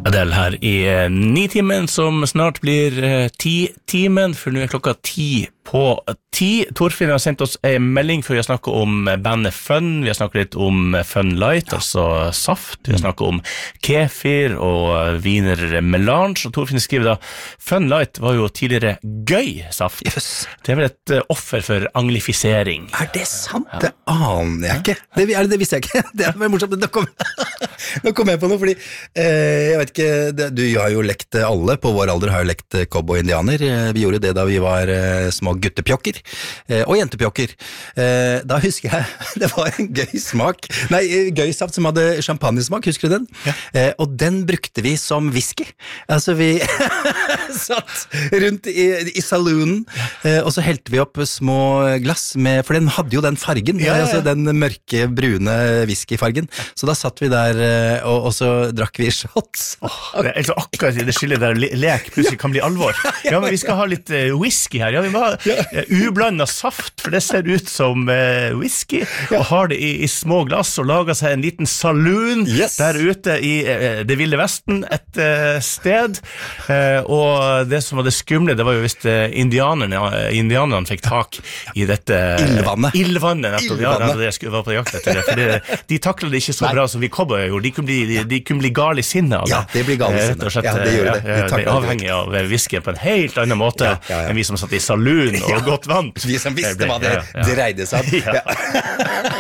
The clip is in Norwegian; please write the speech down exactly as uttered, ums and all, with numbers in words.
Adele her i ni-timen, som snart blir ti-timen, for nå er klokka ti på ti. Torfinn har sendt oss en melding for vi har snakket om bandet Fun, vi har snakket litt om Fun Light, altså saft, vi har snakket om kefir og viner melange, og Torfinn skriver da, Fun Light var jo tidligere gøy saft. Yes. Det er vel et offer for anglifisering. Er det sant? Ja. Det aner jeg ikke. Det, er det, det visste jeg ikke. Det er morsomt. Nå kom, nå kom jeg på noe, fordi eh, jeg vet ikke, det, du har jo lekt alle, på vår alder har jo lekt cowboy-indianer. Vi gjorde det da vi var eh, små guttepjokker eh, og jentepjokker. Eh, da husker jeg, det var en gøy smak, nei, gøy saft som hadde champagnesmak, husker du den? Ja. Eh, og den brukte vi som whisky. Altså vi satt rundt i, i saloonen, eh, og så helte vi opp små glass med, for den hadde jo den fargen, ja, ja, ja. Altså den mørke, brune whiskyfargen. Så da satt vi der, eh, og, og så drakk vi shots. Oh, det er altså akkurat i det skillet der lek plutselig kan bli alvor. Ja, men vi skal ha litt uh, whisky her. Ja, vi må ha ja. ublandet saft, for det ser ut som uh, whisky, ja. Og har det i, i små glass, og lager seg en liten saloon yes. der ute i uh, det ville vesten, et uh, sted. Uh, og det som var det skumle, det var jo hvis uh, indianerne, uh, indianerne fikk tak i dette Ildvannet. Ildvannet, nettopp. Ja, det jeg var på jakt etter det. For det, de taklet det ikke så Nei. bra som vi cowboyer gjorde. De kunne bli, de, de kunne bli gale i sinne av det. Ja, det blir gale i sinne. Ja, det gjør det. Ja, ja, det er avhengig av whiskyen på en helt annen måte ja, ja, ja. enn vi som satt i saloon og ja. godt vant. Vi som visste hva det dreide seg om. Ja.